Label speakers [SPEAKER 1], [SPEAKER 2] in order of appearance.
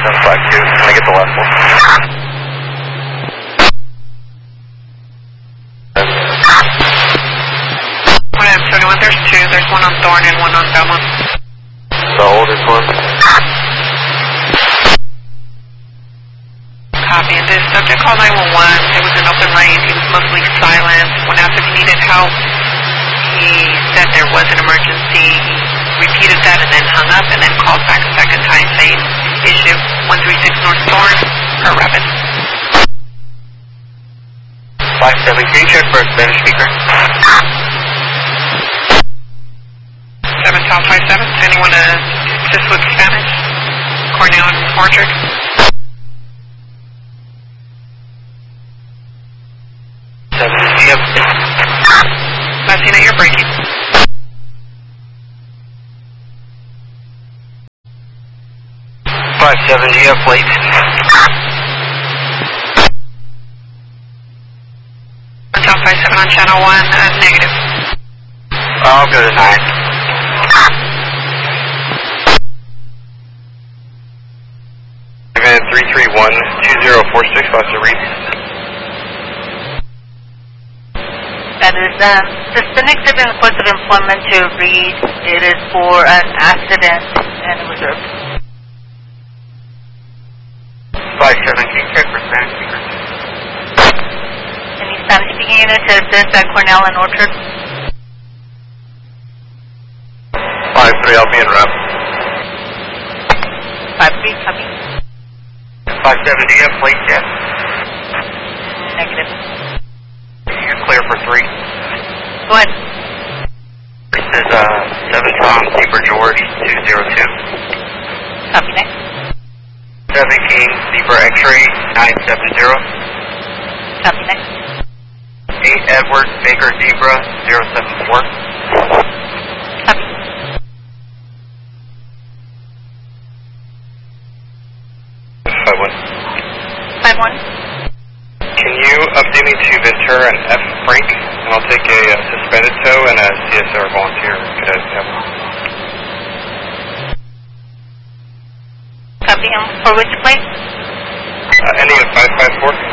[SPEAKER 1] 752. Can I get the last one?
[SPEAKER 2] What am 71? There's two. There's one on Thorn and one on Belmont.
[SPEAKER 1] The oldest one?
[SPEAKER 2] Copy. And this subject called 911. It was an open lane. He was mostly silent. When asked if he needed help, he said there was an emergency. He repeated that and then hung up and then called back a second time saying issue 136 North Thorn per Rapid.
[SPEAKER 1] 57, can you check for a Spanish speaker?
[SPEAKER 2] 7 South 57. Does anyone assist with Spanish? Cornell and Orchard. Latina, you're breaking.
[SPEAKER 1] Seven, do you have plates?
[SPEAKER 2] South 57 on channel 1, negative.
[SPEAKER 1] I'll go to 9. Event 331-2046, Officer Reed.
[SPEAKER 3] That is suspending civil course of employment to Reed. It is for an accident and it was a
[SPEAKER 1] 57, can you check for Spanish speakers?
[SPEAKER 3] any Spanish speaking unit to assist at Cornell and Orchard.
[SPEAKER 1] 53, I'll be in rep.
[SPEAKER 3] 53, copy.
[SPEAKER 1] 57, do you have plates yet?
[SPEAKER 3] Negative.
[SPEAKER 1] You're clear for 3.
[SPEAKER 3] Go ahead.
[SPEAKER 1] This is 7 Tom, Zebra George, 202.
[SPEAKER 3] Copy next.
[SPEAKER 1] 7 King, Zebra X-ray, 970.
[SPEAKER 3] Copy next.
[SPEAKER 1] 8 Edward, Baker Zebra, 074.
[SPEAKER 3] Copy. Five one.
[SPEAKER 1] Can you update me to Ventura and F. Frank? And I'll take a suspended tow and a CSR volunteer. Could I have one?
[SPEAKER 3] Copy him. For which place?
[SPEAKER 1] Ending in 554.